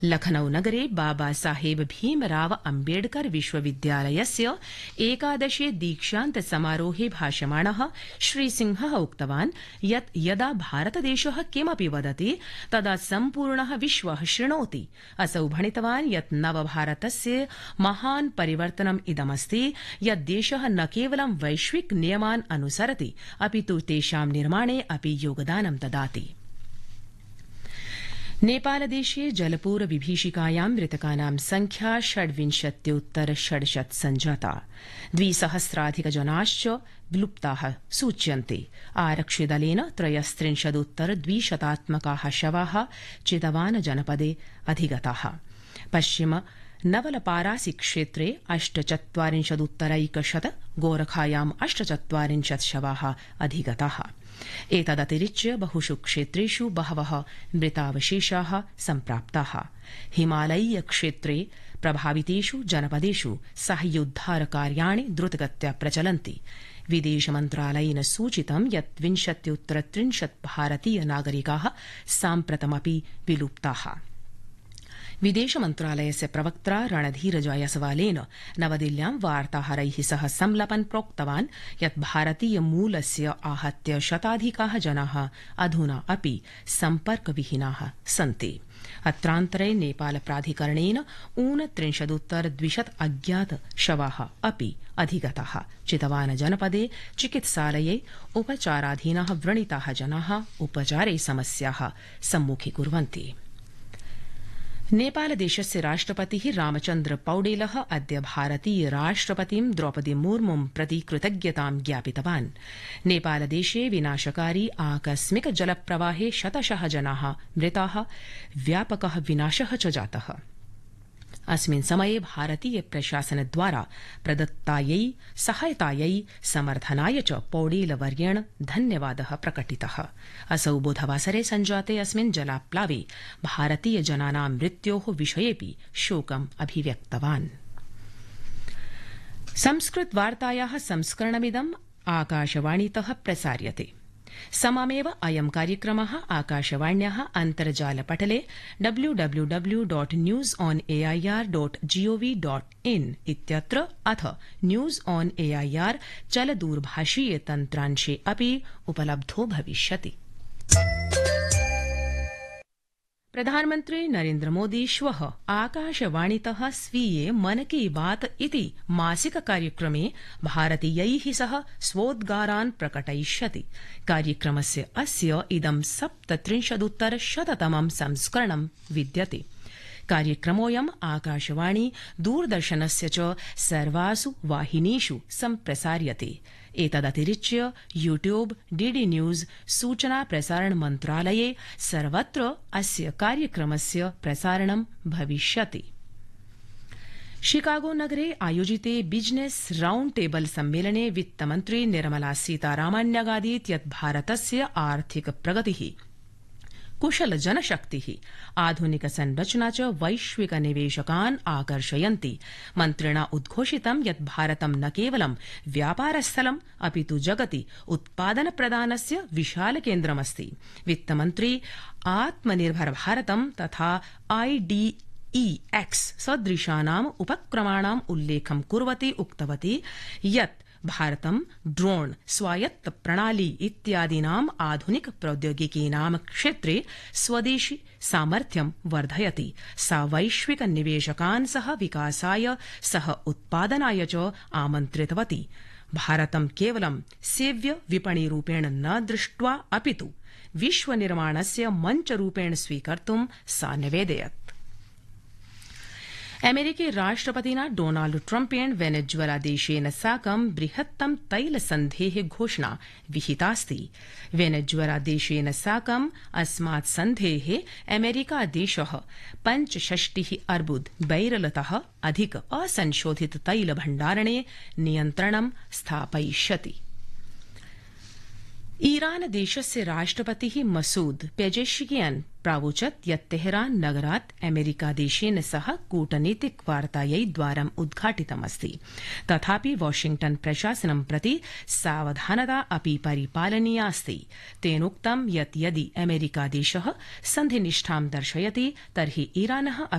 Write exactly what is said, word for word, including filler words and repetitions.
लखनऊ नगरे बाबा साहेब भीमराव अम्बेडकर विश्वविद्यालयस्य एकादशे दीक्षान्त समारोहे भाषमाणः श्रीसिंहः उक्तवान् यत् यदा भारतदेशः किमपि वदति तदा सम्पूर्णः विश्वः शृणोति। असौ भणितवान् यत् नवभारतस्य महान् परिवर्तनम् इदमस्ति यत् देशः न केवलं वैश्विक नियमान् अनुसरति अपितु तेषां निर्माणे अपि योगदानं ददाति। नेपालदेशे जलपूर विभीषिकायां मृतकानां संख्या षड्विंशत्युत्तर षड्शत् संजाता। द्विसहस्राधिक जनाश्च विलुप्ताः सूच्यन्ते। आरक्षिदलेन त्रयस्त्रिंशदुत्तर द्विशतात्मकाः शवाः चितवान जनपदे अधिगताः। पश्चिम नवलपारासी क्षेत्रे अष्टचत्वारिंशदुत्तरैकशत, गोरखायाम् अष्टचत्वारिंशत् शवाः अधिगताः। एतदतिरिच्य बहुषु क्षेत्रेषु बहवः मृतावशेषाः सम्प्राप्ताः। हिमालयीय क्षेत्रे प्रभावितेषु जनपदेषु साहाय्योद्धार कार्याणि द्रुतगत्या प्रचलन्ति। विदेश मन्त्रालयेन सूचितं यत् विंशत्युत्तर त्रिंशत् भारतीय नागरिकाः साम्प्रतमपि विलुप्ताः। विदेश मन्त्रालयस्य प्रवक्त्रा रणधीर जायसवालेन नवदिल्ल्यां वार्ताहरैः सह संलपन् प्रोक्तवान् यत् भारतीय मूलस्य आहत्य शताधिकाः जनाः अधुना अपि सम्पर्कविहीनाः सन्ति। अत्रान्तरे नेपाल प्राधिकरणेन ऊनत्रिंशदुत्तर द्विशत अज्ञात शवाः अपि अधिगताः। चितवान जनपदे चिकित्सालये उपचाराधीनाः व्रणिताः जनाः उपचारे समस्याः सम्मुखीकुर्वन्ति। नेपालदेशस्य राष्ट्रपतिः रामचन्द्र पौडेलः अद्य भारतीय राष्ट्रपतिं द्रौपदी मुर्मुं प्रति कृतज्ञतां ज्ञापितवान्। नेपालदेशे विनाशकारी आकस्मिक जलप्रवाहे शतशः जनाः मृताः, व्यापकः विनाशः च जातः। अस्मिन् समये भारतीय प्रशासनद्वारा प्रदत्तायै सहायतायै समर्थनाय च पौडेलवर्येण धन्यवादः प्रकटितः। असौ बुधवासरे सञ्जाते अस्मिन् जलाप्लावे भारतीय जनानां मृत्योः विषयेऽपि शोकम् अभिव्यक्तवान्। संस्कृत वार्तायाः संस्करणमिदम् आकाशवाणीतः प्रसार्यते। सममेव अयं कार्यक्रमः आकाशवाण्याः अन्तर्जालपटले W W W dot news on AIR dot gov dot in इत्यत्र अथ न्यूज ऑन एआईआर चलदूरभाषीय तन्त्रांशे अपि उपलब्धो भविष्यति। प्रधानमन्त्री नरेन्द्र मोदी श्वः आकाशवाणीतः स्वीये मन की बात इति मासिक कार्यक्रमे भारतीयैः सह स्वोद्गारान् प्रकटयिष्यति। कार्यक्रमस्य अस्य इदं सप्तत्रिंशदुत्तर शततमं संस्करणं विद्यते। कार्यक्रमोऽयम् आकाशवाणी दूरदर्शनस्य च सर्वासु वाहिनीषु सम्प्रसार्यते। एतदतिरिच्य यूट्यूब, डीडी न्यूज, सूचना प्रसारण मन्त्रालये सर्वत्र अस्य कार्यक्रमस्य प्रसारणं भविष्यति। शिकागो नगरे आयोजिते बिजनेस राउंड टेबल सम्मेलने वित्तमन्त्री निर्मला सीतारामन् न्यगादीत् यत् भारतस्य आर्थिक प्रगतिः, कुशल जनशक्तिः, आधुनिक संरचना च वैश्विक निवेशकान् आकर्षयन्ति। मन्त्रिणा उद्घोषितं यत् भारतं न केवलं व्यापारस्थलम् अपितु जगति उत्पादन प्रदानस्य विशाल केन्द्रमस्ति। वित्तमन्त्री आत्मनिर्भर भारतं तथा आईडीई एक्स सदृशानाम् उपक्रमाणाम् उल्लेखं कुर्वती उक्तवती यत् भारतं ड्रोन, स्वायत्त प्रणाली इत्यादीनाम् आधुनिक प्रौद्योगिकीनां क्षेत्रे स्वदेशी सामर्थ्यं वर्धयति। सा वैश्विक निवेशकान् सह विकासाय, सह उत्पादनाय च आमन्त्रितवती। भारतं केवलं सेव्य विपणिरूपेण न दृष्ट्वा अपितु विश्वनिर्माणस्य मञ्चरूपेण स्वीकर्तुं सा न्यवेदयत्। अमेरिकी राष्ट्रपतिना डोनाल्ड ट्रम्पेण वेनेजुएला देशेन साकं बृहत्तम तैल सन्धेः घोषणा विहितास्ति। वेनेजुएला देशेन साकं अस्मात् सन्धेः अमेरिका देशः पञ्चषष्टिः अर्बुद बैरलतः अधिक असंशोधित तैल भण्डारणे नियन्त्रणं स्थापयिष्यति। ईरान देशस्य राष्ट्रपति मसूद पेजेश्कियान प्रावोचत् यत् तेहरान नगरात् अमेरिकादेशेन सह कूटनीतिक वार्तायै द्वारम् उद्घाटितमस्ति। तथापि वाशिंग्टन प्रशासनं प्रति सावधानता अपि परिपालनीयास्ति। तेनोक्तं यत् यदि अमेरिकादेश सन्धिनिष्ठां दर्शयति तर्हि ईरान